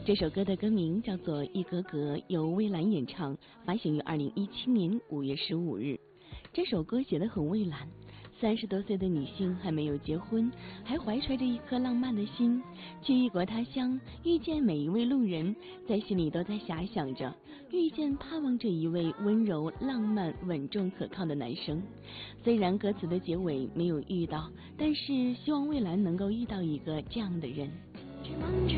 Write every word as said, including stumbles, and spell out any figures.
这首歌的歌名叫做《一格格》，由蔚蓝演唱，发行于二零一七年五月十五日。这首歌写得很蔚蓝，三十多岁的女性还没有结婚，还怀揣着一颗浪漫的心，去异国他乡，遇见每一位路人，在心里都在遐想着，遇见盼望着一位温柔、浪漫、稳重、可靠的男生。虽然歌词的结尾没有遇到，但是希望蔚蓝能够遇到一个这样的人。 去梦之